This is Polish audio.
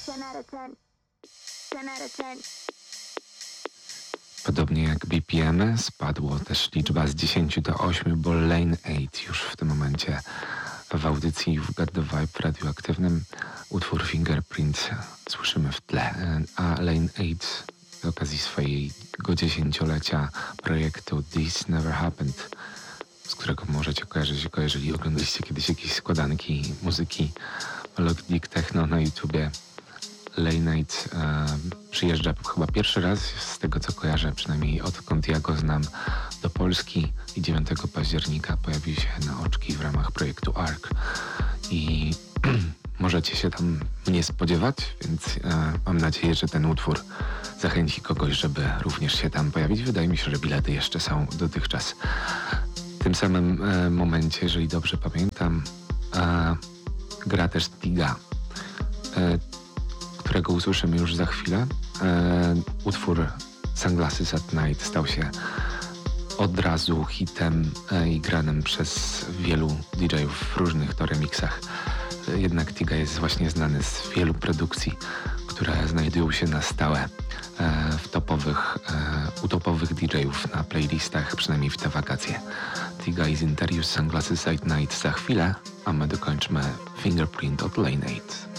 Podobnie jak BPM, spadło też liczba z 10 do 8, bo Lane 8 już w tym momencie w audycji w Got The Vibe w radioaktywnym utwór Fingerprint słyszymy w tle, a Lane 8 z okazji swojego 10-lecia projektu This Never Happened, z którego możecie kojarzyć, jeżeli oglądaliście kiedyś jakieś składanki muzyki Melodic Techno na YouTubie. Lane 8 przyjeżdża chyba pierwszy raz, z tego co kojarzę, przynajmniej odkąd ja go znam, do Polski i 9 października pojawił się na oczki w ramach projektu ARC i możecie się tam mnie spodziewać, więc mam nadzieję, że ten utwór zachęci kogoś, żeby również się tam pojawić. Wydaje mi się, że bilety jeszcze są dotychczas. W tym samym momencie, jeżeli dobrze pamiętam, gra też Tiga, którego usłyszymy już za chwilę. Utwór Sunglasses at Night stał się od razu hitem i granym przez wielu DJ-ów w różnych to remixach. Jednak Tiga jest właśnie znany z wielu produkcji, które znajdują się na stałe u topowych DJ-ów na playlistach, przynajmniej w te wakacje. Tiga is Interius Sunglasses at Night za chwilę, a my dokończmy Fingerprint od Lane 8.